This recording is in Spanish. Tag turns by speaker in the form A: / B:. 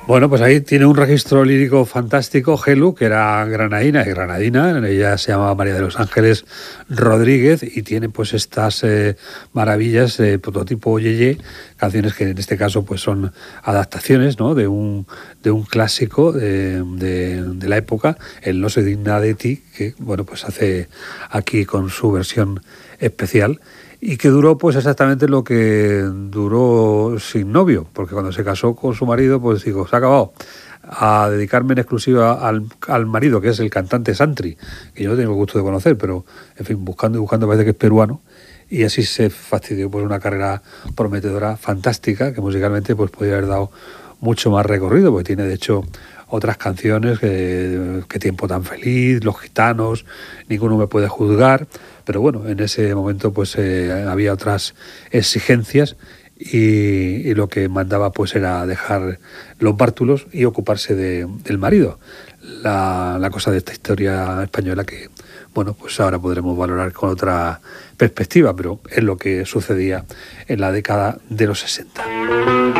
A: Bueno, pues ahí tiene un registro lírico fantástico, Gelu, que era granadina, ella se llamaba María de los Ángeles Rodríguez y tiene pues estas maravillas, prototipo Yeye, canciones que en este caso pues son adaptaciones, ¿no?, de un clásico de la época, el No se digna de ti, que bueno, pues hace aquí con su versión especial y que duró pues exactamente lo que duró sin novio, porque cuando se casó con su marido pues digo, se ha acabado, a dedicarme en exclusiva al marido, que es el cantante Santri, que yo no tengo el gusto de conocer, pero en fin, buscando y buscando, parece que es peruano, y así se fastidió pues una carrera prometedora, fantástica, que musicalmente pues podría haber dado mucho más recorrido, porque tiene de hecho otras canciones, que Tiempo tan feliz, Los gitanos, Ninguno me puede juzgar, pero bueno, en ese momento pues había otras exigencias y lo que mandaba pues era dejar los bártulos y ocuparse del marido. La cosa de esta historia española que, bueno, pues ahora podremos valorar con otra perspectiva, pero es lo que sucedía en la década de los 60.